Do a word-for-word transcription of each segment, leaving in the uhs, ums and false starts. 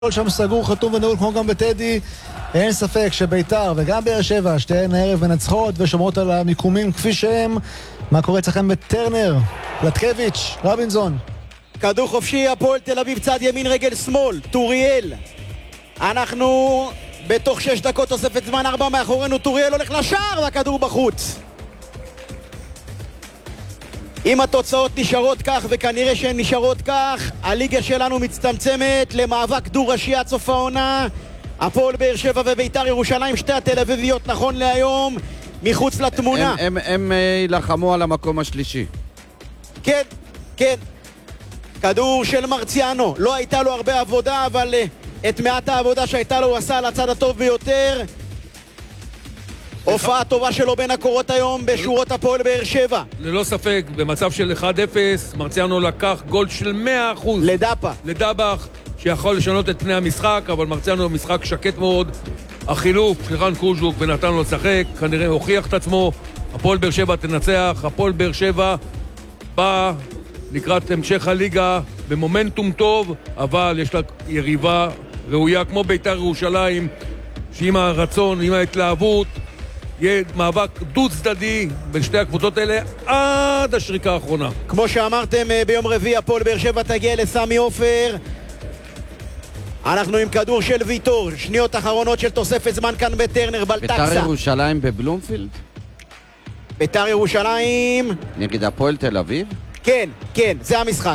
כל שם סגור, חתום ונעול כמו גם בטדי. אין ספק שביתר וגם באר שבע שתיהן הערב מנצחות ושומרות על המיקומים כפי שהם. מה קורה אצלכם בטרנר? לטקביץ', רבינזון. כדור חופשי, הפועל תל אביב צד ימין רגל שמאל, טוריאל. אנחנו בתוך שש דקות תוספת זמן, ארבע מאחורינו, טוריאל הולך לשער והכדור בחוץ. אם התוצאות נשארות כך, וכנראה שהן נשארות כך, הליגה שלנו מצטמצמת למאבק דו-ראשי עד סוף העונה. הפועל באר שבע וביתר ירושלים, שתי התל אביביות נכון להיום, מחוץ לתמונה. הם, הם, הם ילחמו על המקום השלישי. כן, כן. כדור של מרציאנו, לא הייתה לו הרבה עבודה, אבל את מעט העבודה שהייתה לו הוא עשה על הצד הטוב ביותר. הופעה טובה שלו בין הקורות היום בשורות הפועל באר שבע. ללא ספק, במצב של אחד אפס, מרציאנו לקח גול של מאה אחוז. לדאפה. לדאבח, שיכול לשנות את פני המשחק, אבל מרציאנו משחק שקט מאוד. החילוף של רן קוז'וק ונתן לו לשחק, כנראה הוכיח את עצמו. הפועל באר שבע תנצח, הפועל באר שבע בא לקראת המשך הליגה במומנטום טוב, אבל יש לה יריבה ראויה כמו ביתר ירושלים, שעם הרצון, עם ההתלהבות, יהיה מאבק דוד צדדי בין שתי הקבוצות האלה עד השריקה האחרונה. כמו שאמרתם, ביום רביעי הפועל באר שבע תגיע לסמי עופר. אנחנו עם כדור של ויטור, שניות אחרונות של תוספת זמן כאן בטרנר, בלטקסה. ביתר ירושלים בבלומפילד? ביתר ירושלים נגד הפועל תל אביב? כן, כן, זה המשחק.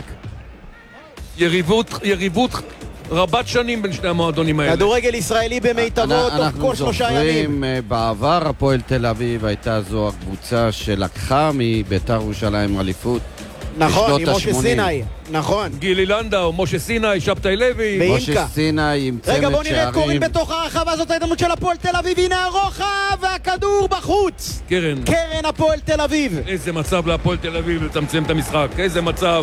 יריבות, יריבות רבת שנים בין שני המועדונים האלה. כדורגל ישראלי במיטבו תוך כל שלושה ימים. אנחנו זוכרים, בעבר הפועל תל אביב הייתה זו הקבוצה שלקחה מביתר ירושלים אליפות. נכון, עם משה סיני, נכון. גילי לנדאו, משה סיני, שבתאי לוי. משה סיני עם צמד שערים. רגע, בוא נראה את קוראים בתוך הרחבה, הזאת ההתאמנות של הפועל תל אביב. הנה הרוחב והכדור בחוץ. קרן. קרן הפועל תל אביב. איזה מצב להפועל תל אביב לצמצם את המשחק, איזה מצב.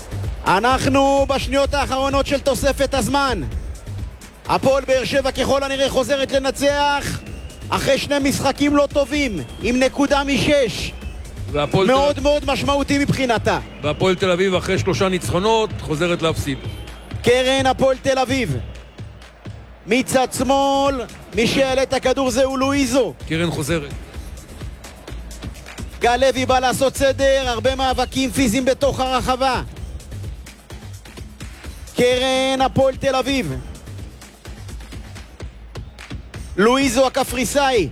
אנחנו בשניות האחרונות של תוספת הזמן. הפועל באר שבע ככל הנראה חוזרת לנצח אחרי שני משחקים לא טובים, עם נקודה משש. מאוד תל... מאוד משמעותי מבחינתה. והפועל תל אביב אחרי שלושה ניצחונות חוזרת להפסיד. קרן הפועל תל אביב מצד שמאל, מי שיעלה את הכדור זהו לואיזו. קרן חוזרת. גל לוי בא לעשות סדר, הרבה מאבקים פיזיים בתוך הרחבה. קרן הפועל תל אביב, לואיזו הקפריסאי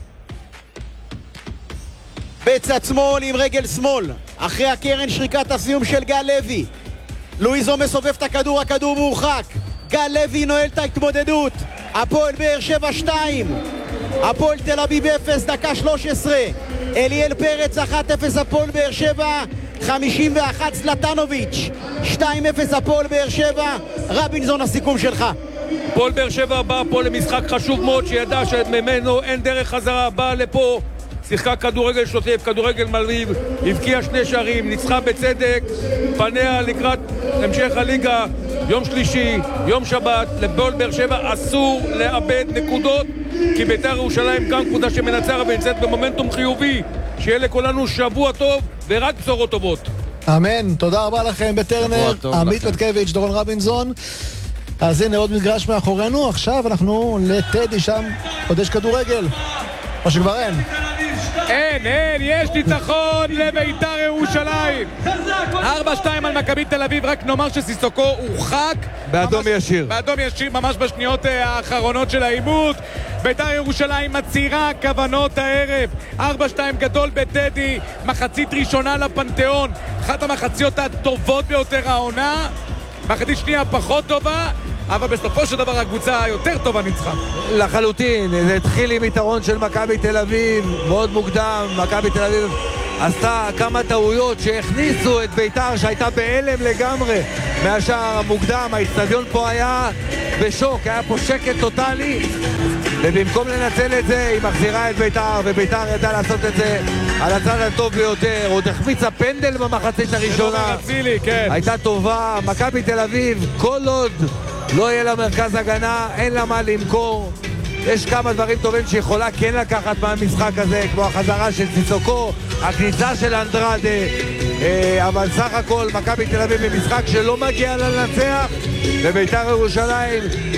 בצד שמאל עם רגל שמאל, אחרי הקרן שריקת הסיום של גל לוי. לואיזו מסובב את הכדור, הכדור מורחק. גל לוי נועל את ההתמודדות. הפועל באר שבע שתיים, הפועל תל אביב אפס, דקה שלוש עשרה. אליאל פרץ אחת אפס הפועל באר שבע, חמישים ואחת סלטנוביץ', שתיים אפס הפועל באר שבע. רבינזון, הסיכום שלך. הפועל באר שבע בא פה למשחק חשוב מאוד, שידע שממנו אין דרך חזרה, בא לפה, שיחקה כדורגל שוטף, כדורגל מלהיב, הבקיעה שני שערים, ניצחה בצדק, פניה לקראת המשך הליגה. יום שלישי, יום שבת, לפועל באר שבע אסור לאבד נקודות, כי ביתר ירושלים גם קבוצה שמנצחת ונמצאת במומנטום חיובי. שיהיה לכולנו שבוע טוב ורק בשורות טובות. אמן, תודה רבה לכם בטרנר. עמית לטקביץ', דורון רבינזון. אז הנה עוד מגרש מאחורינו. עכשיו אנחנו לטדי, שם עוד יש כדורגל, או שכבר אין. אין, אין, יש ניצחון לביתר ירושלים. ארבע שתיים על מכבי תל אביב. רק נאמר שסיסוקו הורחק באדום ישיר. באדום ישיר ממש בשניות האחרונות של העימות. ביתר ירושלים מצהירה כוונות הערב. ארבע שתיים גדול בטדי, מחצית ראשונה לפנתיאון, אחת המחציות הטובות ביותר העונה. מחצית שנייה פחות טובה, אבל בסופו של דבר הקבוצה היותר טובה ניצחה. לחלוטין, זה התחיל עם יתרון של מכבי תל אביב מאוד מוקדם. מכבי תל אביב עשתה כמה טעויות שהכניסו את ביתר שהייתה בהלם לגמרי מהשער המוקדם. האצטדיון פה היה בשוק, היה פה שקט טוטלי, ובמקום לנצל את זה היא מחזירה את ביתר, וביתר ידעה לעשות את זה על הצד הטוב ביותר. עוד החמיצה פנדל במחצית הראשונה, כן. הייתה טובה. מכבי תל אביב כל עוד לא יהיה לה מרכז הגנה, אין לה מה למכור. יש כמה דברים טובים שיכולה כן לקחת מהמשחק הזה, כמו החזרה של סיסוקו, הכניסה של אנדרדה, אבל סך הכל מכבי תל אביב במשחק שלא מגיע לנצח, ובית"ר ירושלים